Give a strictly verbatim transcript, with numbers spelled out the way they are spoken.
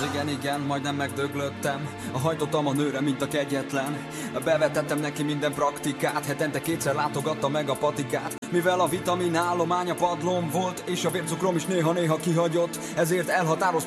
igen, igen, majdnem megdöglöttem. Hajtottam a nőre, mint a kegyetlen. Bevetettem neki minden praktikát, hetente kétszer látogatta meg a patikát. Mivel a vitamin állománya padlón volt, és a vércukrom is néha-néha kihagyott, ezért elhatároztam